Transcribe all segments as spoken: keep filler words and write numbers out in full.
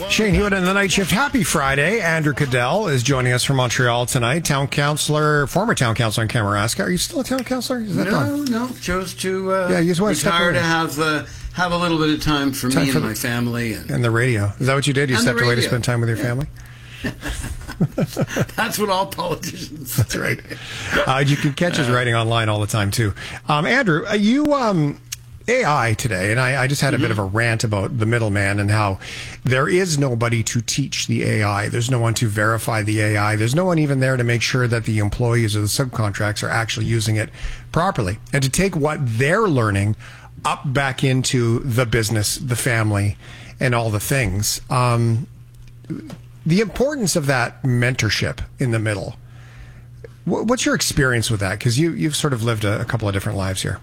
Shane Hewitt in the night shift. Happy Friday. Andrew Cadell is joining us from Montreal tonight. Town councillor, former town councillor in Kamouraska. Are you still a town councillor? Is that no, done? no. Chose to uh, yeah, you just want to retire to have uh, have a little bit of time for time me for and my family. And, and the radio. Is that what you did? You stepped away to spend time with your yeah. family? That's what all politicians That's right. Uh, you can catch his writing online all the time, too. Um, Andrew, uh, you... Um, A I today, and I, I just had a mm-hmm. bit of a rant about the middleman and how there is nobody to teach the A I. There's no one to verify the A I. There's no one even there to make sure that the employees or the subcontracts are actually using it properly. And to take what they're learning up back into the business, the family, and all the things. Um, the importance of that mentorship in the middle. What's your experience with that? Because you, you've sort of lived a, a couple of different lives here.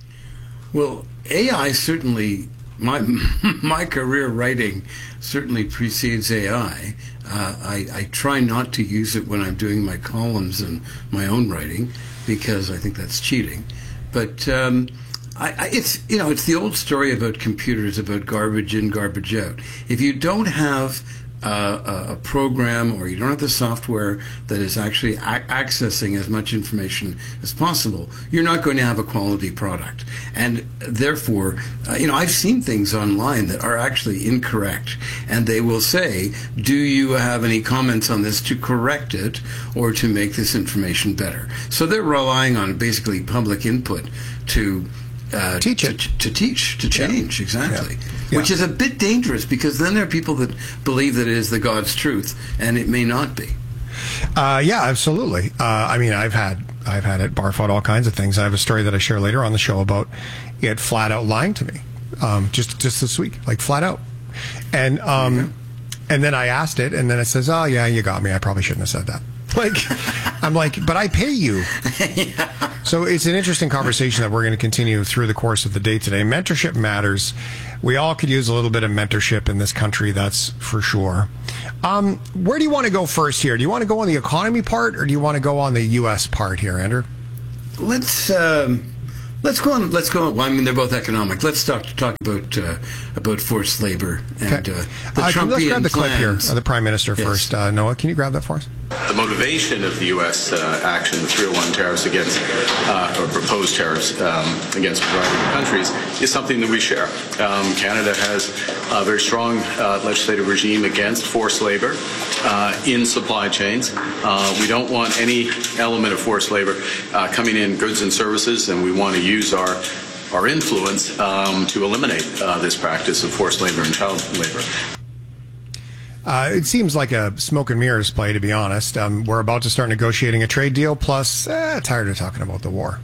Well, A I certainly, my my career writing certainly precedes A I. Uh, I, I try not to use it when I'm doing my columns and my own writing because I think that's cheating. But um, I, I, it's you know it's the old story about computers, about garbage in, garbage out. If you don't have Uh, a, a program, or you don't have the software that is actually a- accessing as much information as possible, you're not going to have a quality product. And therefore, uh, you know, I've seen things online that are actually incorrect, and they will say, do you have any comments on this to correct it or to make this information better? So they're relying on basically public input to Uh, teach it. To, to teach, to change, yeah. exactly. Yeah. Yeah. Which is a bit dangerous because then there are people that believe that it is the God's truth, and it may not be. Uh, yeah, absolutely. Uh, I mean, I've had I've had it barf out all kinds of things. I have a story that I share later on the show about it flat out lying to me, um, just just this week, like flat out. And um, yeah. and then I asked it, and then it says, "Oh yeah, you got me. I probably shouldn't have said that." Like, I'm like, but I pay you. yeah. So it's an interesting conversation that we're going to continue through the course of the day today. Mentorship matters. We all could use a little bit of mentorship in this country, that's for sure. Um, where do you want to go first here? Do you want to go on the economy part, or do you want to go on the U S part here, Andrew? Let's um, let's go on. Let's go on. Well, I mean, they're both economic. Let's talk talk about uh, about forced labor and okay. uh, the uh, Trumpian Let's grab the plans. clip here of the Prime Minister yes. first. Uh, Noah, can you grab that for us? The motivation of the U S uh, action, the three oh one tariffs against, uh, or proposed tariffs um, against providing countries, is something that we share. Um, Canada has a very strong uh, legislative regime against forced labor uh, in supply chains. Uh, we don't want any element of forced labor uh, coming in goods and services, and we want to use our our influence um, to eliminate uh, this practice of forced labor and child labor. Uh, it seems like a smoke and mirrors play, to be honest. Um, we're about to start negotiating a trade deal, plus, eh, tired of talking about the war.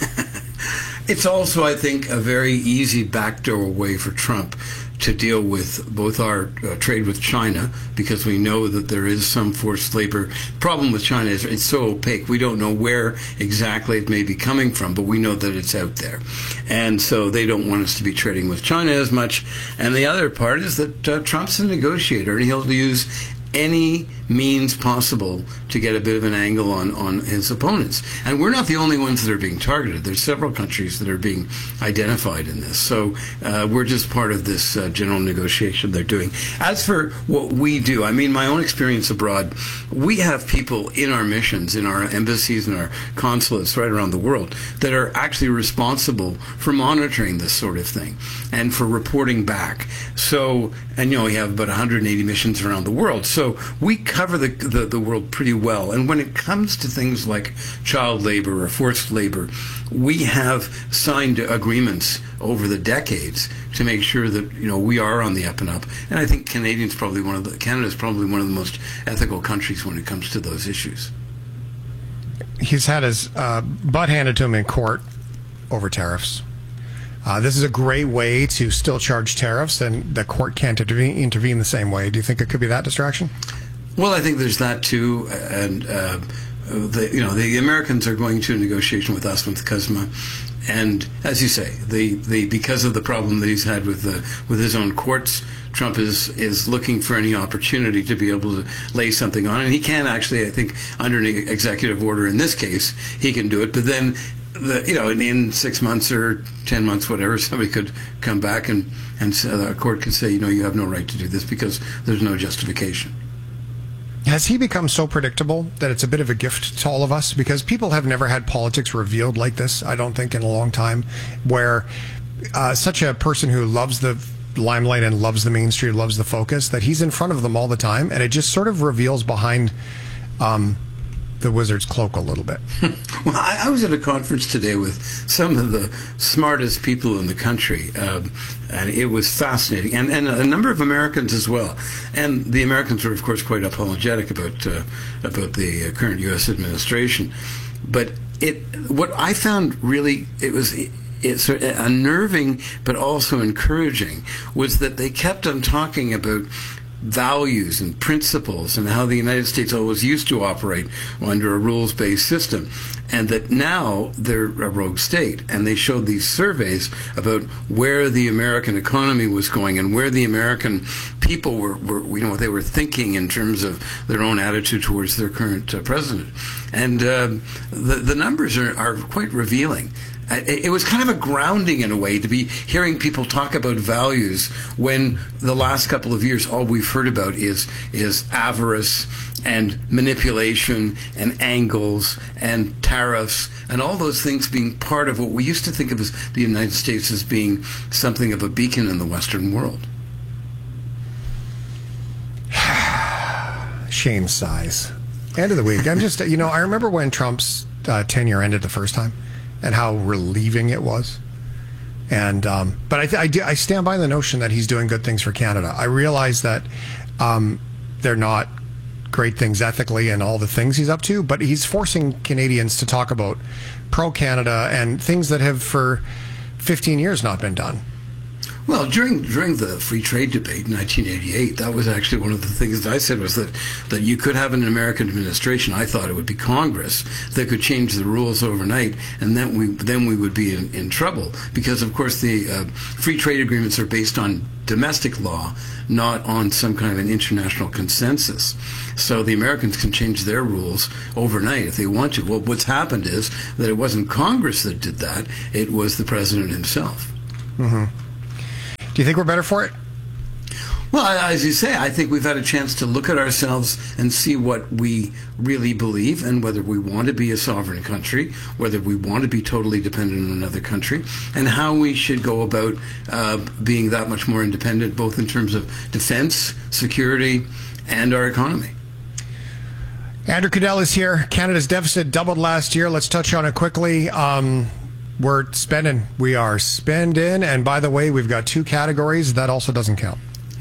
It's also, I think, a very easy backdoor way for Trump to deal with both our uh, trade with China, because we know that there is some forced labor. Problem with China is it's so opaque. We don't know where exactly it may be coming from, but we know that it's out there. And so they don't want us to be trading with China as much. And the other part is that uh, Trump's a negotiator, and he'll use any means possible to get a bit of an angle on, on his opponents. And we're not the only ones that are being targeted. There's several countries that are being identified in this. So uh, we're just part of this uh, general negotiation they're doing. As for what we do, I mean, my own experience abroad, we have people in our missions, in our embassies and our consulates right around the world that are actually responsible for monitoring this sort of thing and for reporting back. So, and you know, we have about one hundred eighty missions around the world. So we cover the, the, the world pretty well. And when it comes to things like child labor or forced labor, we have signed agreements over the decades to make sure that, you know, we are on the up and up. And I think Canadians probably one of the Canada's probably one of the most ethical countries when it comes to those issues. He's had his uh, butt handed to him in court over tariffs. Uh, this is a great way to still charge tariffs, and the court can't intervene, intervene the same way. Do you think it could be that distraction? Well, I think there's that too, and uh, the, you know, the Americans are going to a negotiation with us with CUSMA, and as you say, the, the because of the problem that he's had with the with his own courts, Trump is is looking for any opportunity to be able to lay something on, and he can actually, I think, under an executive order in this case, he can do it. But then the, you know, in, in six months or ten months, whatever, somebody could come back and and a court could say, you know, you have no right to do this because there's no justification. Has he become so predictable that it's a bit of a gift to all of us? Because people have never had politics revealed like this, I don't think, in a long time, where uh, such a person who loves the limelight and loves the mainstream, loves the focus, that he's in front of them all the time, and it just sort of reveals behind um, the wizard's cloak a little bit. Well, I, I was at a conference today with some of the smartest people in the country, um, and it was fascinating, and, and a number of Americans as well. And the Americans were, of course, quite apologetic about uh, about the uh, current U S administration. But it, what I found really, it was it's unnerving, but also encouraging, was that they kept on talking about values and principles and how the United States always used to operate under a rules-based system, and that now they're a rogue state. And they showed these surveys about where the American economy was going and where the American people were, were you know, what they were thinking in terms of their own attitude towards their current uh, president. And uh, the, the numbers are, are quite revealing. It was kind of a grounding in a way to be hearing people talk about values when the last couple of years all we've heard about is is avarice and manipulation and angles and tariffs and all those things being part of what we used to think of as the United States as being something of a beacon in the Western world. Shame sighs. End of the week. I'm just, you know, I remember when Trump's uh, tenure ended the first time, and how relieving it was. And um, but I, th- I, do, I stand by the notion that he's doing good things for Canada. I realize that um, they're not great things ethically and all the things he's up to, but he's forcing Canadians to talk about pro-Canada and things that have for fifteen years not been done. Well, during during the free trade debate in nineteen eighty-eight, that was actually one of the things that I said was that, that you could have an American administration. I thought it would be Congress that could change the rules overnight, and then we then we would be in, in trouble because, of course, the uh, free trade agreements are based on domestic law, not on some kind of an international consensus. So the Americans can change their rules overnight if they want to. Well, what's happened is that it wasn't Congress that did that; it was the president himself. Mm-hmm. Do you think we're better for it? Well, as you say, I think we've had a chance to look at ourselves and see what we really believe and whether we want to be a sovereign country, whether we want to be totally dependent on another country, and how we should go about uh, being that much more independent, both in terms of defense, security, and our economy. Andrew Cadell is here. Canada's deficit doubled last year. Let's touch on it quickly. Um, we're spending. We are spending. And by the way, we've got two categories. That also doesn't count.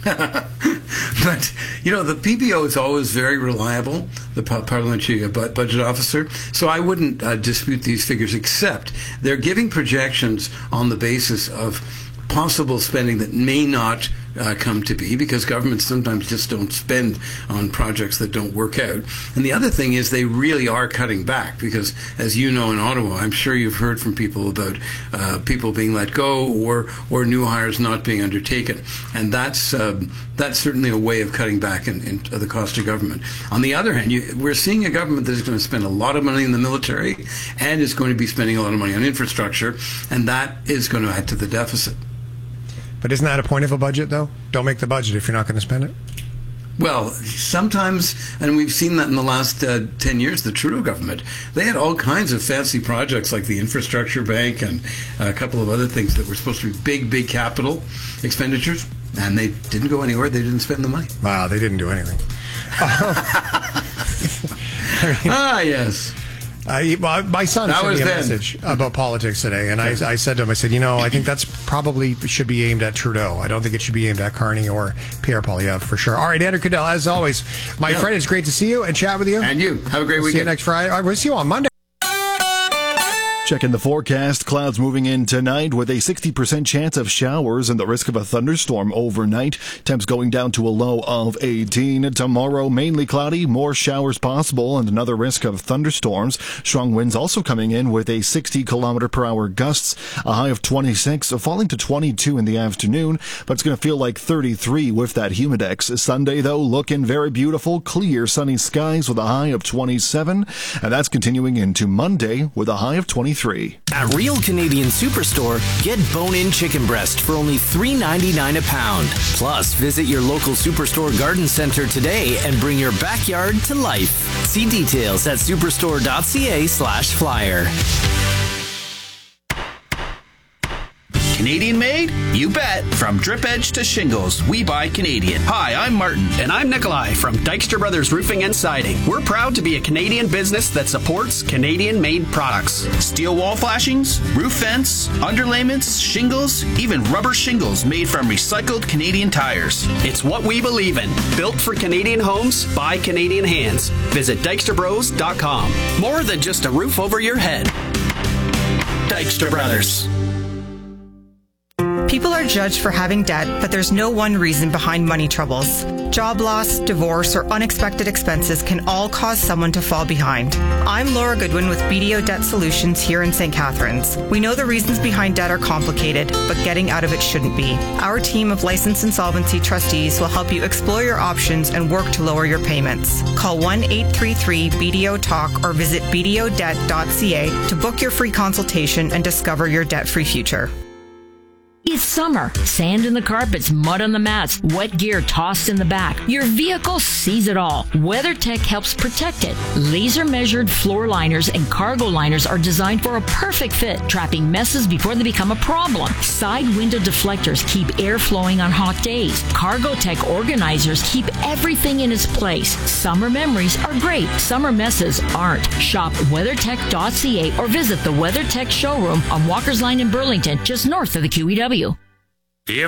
But, you know, the P B O is always very reliable, the Parliamentary Budget Officer, so I wouldn't uh, dispute these figures, except they're giving projections on the basis of possible spending that may not uh, come to be, because governments sometimes just don't spend on projects that don't work out. And the other thing is they really are cutting back, because as you know in Ottawa, I'm sure you've heard from people about uh, people being let go or or new hires not being undertaken. And that's um, that's certainly a way of cutting back in, in the cost of government. On the other hand, you, we're seeing a government that is going to spend a lot of money in the military and is going to be spending a lot of money on infrastructure, and that is going to add to the deficit. But isn't that a point of a budget, though? Don't make the budget if you're not going to spend it. Well, sometimes, and we've seen that in the last uh, ten years, the Trudeau government, they had all kinds of fancy projects like the infrastructure bank and a couple of other things that were supposed to be big, big capital expenditures, and they didn't go anywhere. They didn't spend the money. Wow, they didn't do anything. Ah, yes. Uh, well, my son that sent me a then. message about politics today, and I, I said to him, I said, you know, I think that's probably should be aimed at Trudeau. I don't think it should be aimed at Carney or Pierre Poilievre for sure. All right, Andrew Cadell, as always, my yeah. friend, it's great to see you and chat with you. And you. Have a great we'll weekend. See you next Friday. All right, we'll see you on Monday. Checking the forecast, clouds moving in tonight with a sixty percent chance of showers and the risk of a thunderstorm overnight. Temps going down to a low of eighteen. Tomorrow, mainly cloudy, more showers possible and another risk of thunderstorms. Strong winds also coming in with a sixty kilometer per hour gusts. A high of twenty-six, falling to twenty-two in the afternoon, but it's going to feel like thirty-three with that humidex. Sunday, though, looking very beautiful, clear sunny skies with a high of twenty-seven. And that's continuing into Monday with a high of twenty-three. thirty-three. At Real Canadian Superstore, get bone-in chicken breast for only three ninety-nine a pound. Plus, visit your local Superstore garden center today and bring your backyard to life. See details at superstore.ca slash flyer. Canadian made? You bet. From drip edge to shingles, we buy Canadian. Hi, I'm Martin. And I'm Nikolai from Dykstra Brothers Roofing and Siding. We're proud to be a Canadian business that supports Canadian-made products. Steel wall flashings, roof vents, underlayments, shingles, even rubber shingles made from recycled Canadian tires. It's what we believe in. Built for Canadian homes by Canadian hands. Visit dykstra bros dot com. More than just a roof over your head. Dykstra Brothers. People are judged for having debt, but there's no one reason behind money troubles. Job loss, divorce, or unexpected expenses can all cause someone to fall behind. I'm Laura Goodwin with B D O Debt Solutions here in Saint Catharines. We know the reasons behind debt are complicated, but getting out of it shouldn't be. Our team of licensed insolvency trustees will help you explore your options and work to lower your payments. Call one eight three three B D O talk or visit b d o debt dot c a to book your free consultation and discover your debt-free future. It's summer. Sand in the carpets, mud on the mats, wet gear tossed in the back. Your vehicle sees it all. WeatherTech helps protect it. Laser-measured floor liners and cargo liners are designed for a perfect fit, trapping messes before they become a problem. Side window deflectors keep air flowing on hot days. CargoTech organizers keep everything in its place. Summer memories are great. Summer messes aren't. Shop weather tech dot c a or visit the WeatherTech showroom on Walker's Line in Burlington, just north of the Q E W.